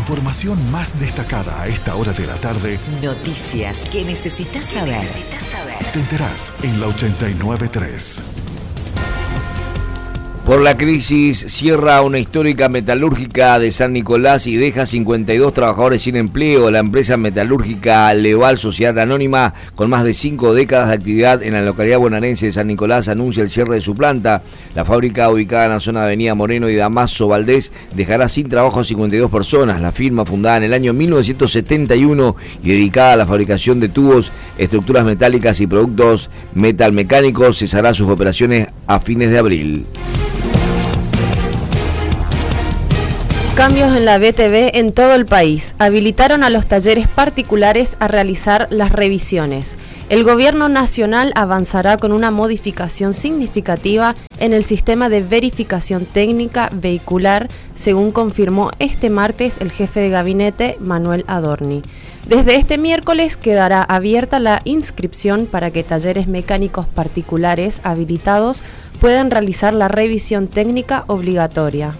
información más destacada a esta hora de la tarde. Noticias que necesitas saber. Te enterás en la 89.3. Por la crisis, cierra una histórica metalúrgica de San Nicolás y deja 52 trabajadores sin empleo. La empresa metalúrgica Leval Sociedad Anónima, con más de 5 décadas de actividad en la localidad bonaerense de San Nicolás, anuncia el cierre de su planta. La fábrica, ubicada en la zona de Avenida Moreno y Damaso Valdés, dejará sin trabajo a 52 personas. La firma, fundada en el año 1971 y dedicada a la fabricación de tubos, estructuras metálicas y productos metalmecánicos, cesará sus operaciones a fines de abril. Cambios en la BTV en todo el país. Habilitaron a los talleres particulares a realizar las revisiones. El gobierno nacional avanzará con una modificación significativa en el sistema de verificación técnica vehicular, según confirmó este martes el jefe de gabinete, Manuel Adorni. Desde este miércoles quedará abierta la inscripción para que talleres mecánicos particulares habilitados puedan realizar la revisión técnica obligatoria.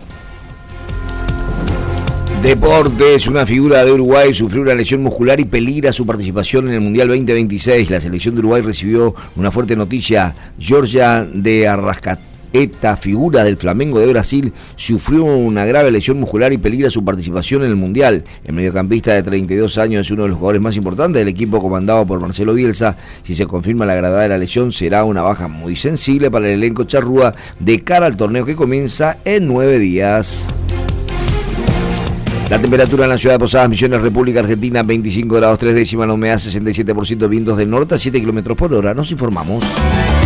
Deportes, una figura de Uruguay sufrió una lesión muscular y peligra su participación en el Mundial 2026. La selección de Uruguay recibió una fuerte noticia. Georgia de Arrascaeta, figura del Flamengo de Brasil, sufrió una grave lesión muscular y peligra su participación en el Mundial. El mediocampista de 32 años es uno de los jugadores más importantes del equipo comandado por Marcelo Bielsa. Si se confirma la gravedad de la lesión, será una baja muy sensible para el elenco charrúa de cara al torneo que comienza en 9 días. La temperatura en la ciudad de Posadas, Misiones, República Argentina, 25 grados 3 décimas, la humedad 67%, vientos del norte a 7 km por hora. Nos informamos.